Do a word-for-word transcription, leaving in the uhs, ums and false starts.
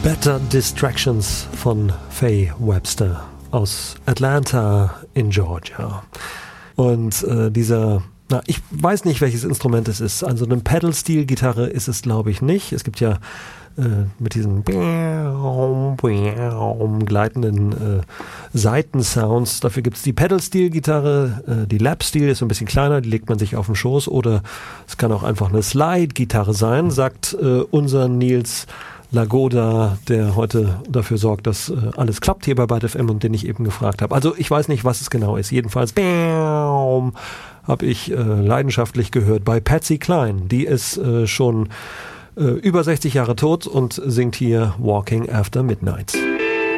Better Distractions von Faye Webster aus Atlanta in Georgia. Und äh, dieser, na, ich weiß nicht, welches Instrument es ist. Also eine Pedal-Steel-Gitarre ist es, glaube ich, nicht. Es gibt ja äh, mit diesen gleitenden äh, Saitensounds. Dafür gibt es die Pedal-Steel-Gitarre. Äh, die Lap-Steel ist so ein bisschen kleiner, die legt man sich auf den Schoß. Oder es kann auch einfach eine Slide-Gitarre sein, sagt äh, unser Nils Lagoda, der heute dafür sorgt, dass äh, alles klappt hier bei Byte F M und den ich eben gefragt habe. Also ich weiß nicht, was es genau ist. Jedenfalls habe ich äh, leidenschaftlich gehört bei Patsy Cline. Die ist äh, schon äh, über sechzig Jahre tot und singt hier Walking After Midnight.